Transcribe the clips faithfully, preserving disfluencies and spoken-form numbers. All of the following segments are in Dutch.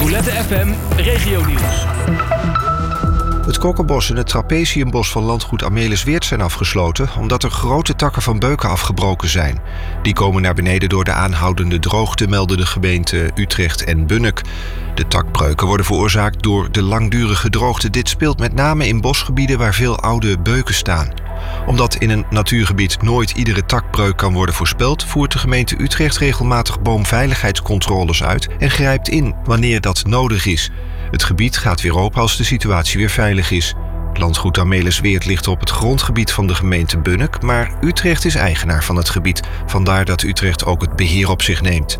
Roulette F M Regionieuws. Het kokkenbos en het trapeziumbos van landgoed Amelisweert zijn afgesloten omdat er grote takken van beuken afgebroken zijn. Die komen naar beneden door de aanhoudende droogte, melden de gemeenten Utrecht en Bunnik. De takbreuken worden veroorzaakt door de langdurige droogte. Dit speelt met name in bosgebieden waar veel oude beuken staan. Omdat in een natuurgebied nooit iedere takbreuk kan worden voorspeld, voert de gemeente Utrecht regelmatig boomveiligheidscontroles uit en grijpt in wanneer dat nodig is. Het gebied gaat weer open als de situatie weer veilig is. Landgoed Amelisweert ligt op het grondgebied van de gemeente Bunnik, maar Utrecht is eigenaar van het gebied. Vandaar dat Utrecht ook het beheer op zich neemt.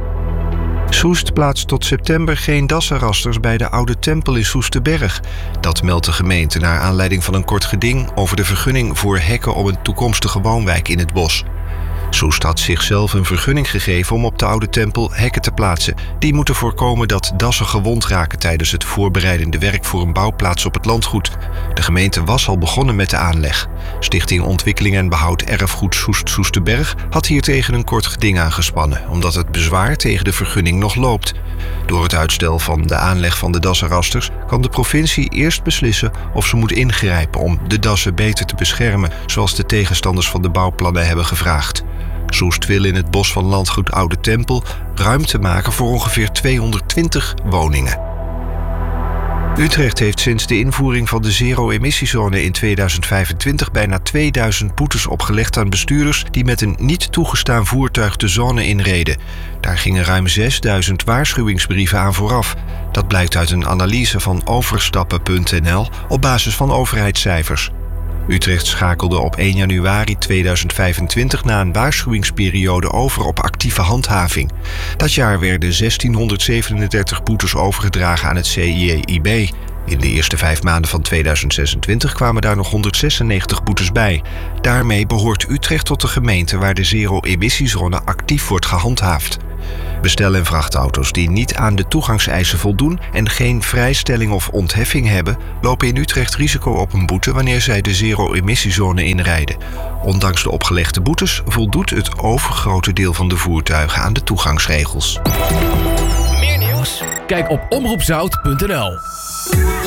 Soest plaatst tot september geen dassenrasters bij de Oude Tempel in Soesterberg. Dat meldt de gemeente naar aanleiding van een kort geding over de vergunning voor hekken om een toekomstige woonwijk in het bos. Soest had zichzelf een vergunning gegeven om op de Oude Tempel hekken te plaatsen. Die moeten voorkomen dat dassen gewond raken tijdens het voorbereidende werk voor een bouwplaats op het landgoed. De gemeente was al begonnen met de aanleg. Stichting Ontwikkeling en Behoud Erfgoed Soest-Soesterberg had hiertegen een kort geding aangespannen, omdat het bezwaar tegen de vergunning nog loopt. Door het uitstel van de aanleg van de dassenrasters kan de provincie eerst beslissen of ze moet ingrijpen om de dassen beter te beschermen, zoals de tegenstanders van de bouwplannen hebben gevraagd. Soest wil in het bos van landgoed Oude Tempel ruimte maken voor ongeveer tweehonderdtwintig woningen. Utrecht heeft sinds de invoering van de zero-emissiezone in tweeduizend vijfentwintig bijna tweeduizend boetes opgelegd aan bestuurders die met een niet toegestaan voertuig de zone inreden. Daar gingen ruim zesduizend waarschuwingsbrieven aan vooraf. Dat blijkt uit een analyse van overstappen punt n l op basis van overheidscijfers. Utrecht schakelde op één januari tweeduizend vijfentwintig na een waarschuwingsperiode over op actieve handhaving. Dat jaar werden zestienhonderdzevenendertig boetes overgedragen aan het C I E I B. In de eerste vijf maanden van tweeduizend zesentwintig kwamen daar nog honderdzesennegentig boetes bij. Daarmee behoort Utrecht tot de gemeente waar de zero-emissiezone actief wordt gehandhaafd. Bestel- en vrachtauto's die niet aan de toegangseisen voldoen en geen vrijstelling of ontheffing hebben, lopen in Utrecht risico op een boete wanneer zij de zero-emissiezone inrijden. Ondanks de opgelegde boetes voldoet het overgrote deel van de voertuigen aan de toegangsregels. Meer nieuws? Kijk op omroep zout punt n l.